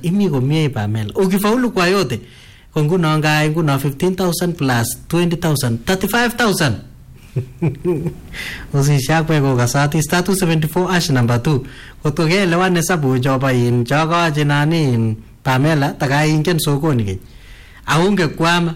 imi komie Pamela. Ukifaulu kwa yote nguno ngai nguno 15,000 plus 20,000 35,000. Usishakwe ko kasati status 74 ash number 2 kotokelewane sabu joba in jogo jinani Pamela takaingen sokoni ke aunge kwama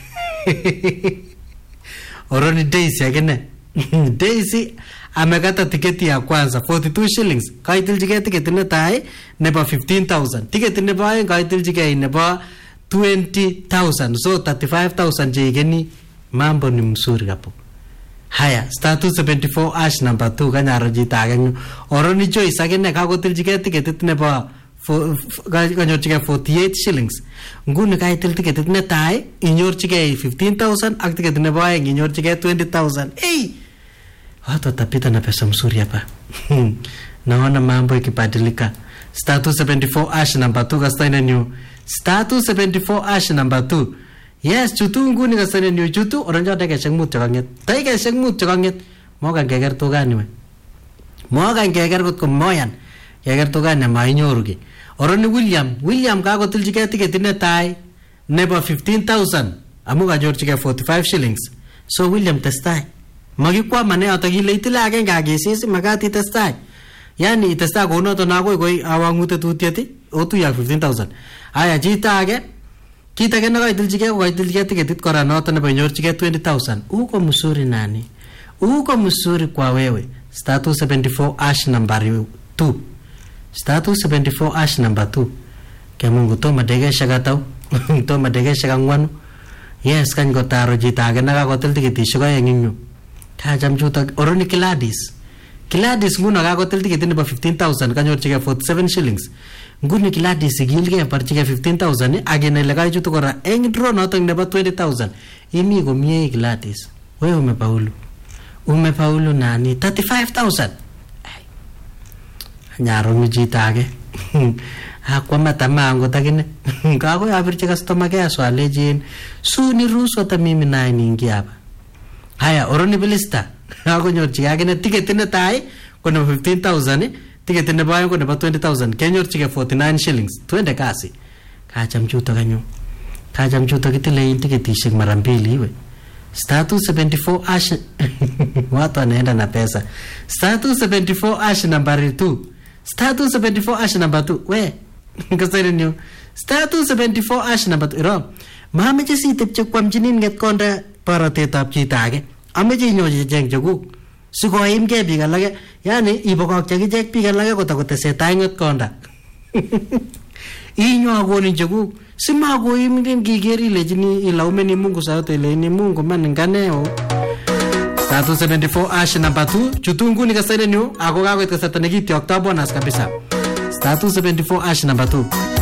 oroni Daisy agene Daisy amekata tiketi ya kwanza 42 shillings kaitilchike tiketi netai nebo 15,000 tiketi nebo aeng kaitilchike nebo 20,000 so 35,000 jegeni mambo ni mzuri hapo. Haya status 74 ash number 2 kanyaro jita agenyu oroni Joyce agene kakotilchike tiketit nebo kanyorchike 48 shillings nguni kaitil tiketit netai inyorchike 15,000 ak tiketit nebo aeng inyorchike 20,000. Hey, watu watapita na pesa mzuri hapa. Naona mambo ikibadilika. Status 74 ash number 2 kastaina new status 74 ash number 2. Yes, chutu nguni kastaina new chutu oranjo deke shengmut chakanget. Taike shengmut chakanget. Moga geger to gani we. Moga geger kot ko moyan. Geger to gani ma inyoruge. Oroni William kakotilchike tiketit netai nebo 15,000 amu kanyorchike 45 shillings. So William testai. Magikwama ne atakile itile agenge agesis magat itestai. Yani itestai konoto nagoi koi awangute tutieti otu ya 15,000. Aya chita age kita ke nakaitilchike ko kaitilchike tiketit kora noto nebo inyorchike 20,000. Uko mzuri nani? Uko mzuri kwa wewe. Status 74 ash number 2. Status 74 ash number 2. Ke Mungu to madegesha gatau. To madegesha kangwanu. Yes kan gotaro chita age nakakotil tiketishek aeng inyu. Kajam chuta oroni Gladys nguno kakotil tiketit nebo 15,000 kanyorchike 47 shillings. Nguni Gladys igilge parchike 15,000 agene legai chutu kora eng draw noto nebo 20,000. Imi komie Gladys. Wewe umefaulu nani 35,000. Nyaro mjitage. Hakwa matamango takine. Kako yabirche customer care swalejin. Suni ruso ta mimi naye ningi hapa. Haya oroni Bilista. Ako nyorchike agene ticket netai ko nebo 15,000 ticket nebo aeng ko nebo 20,000 kenyorchike 49 shillings. Twende kasi. Kacham chuto kanyo. Kacham chuto kitile tiketishek mara mbili iwe. Status 74 ash watu wanaenda na pesa. Status 74 ash number 2. Status 74 ash number 2. We kasere new. Status 74 ash number 2. Ro. Mameche sitepche kwamchinin nget konda paratetab chito age. Ameche inyochi cheng cheguk sikoimge biik alake. Yani ibokokche kichek biik alake kotakotesetai nget konda. Inyo akonin cheguk simakoimgen kiker ilechini ilaumeni Mungu sauti ileni Mungu maninganeo. Status 74 ash number 2 chutu nguni kasere new ako kakoit kasarta nekityokto bonus kabisa. Status 74 ash number 2.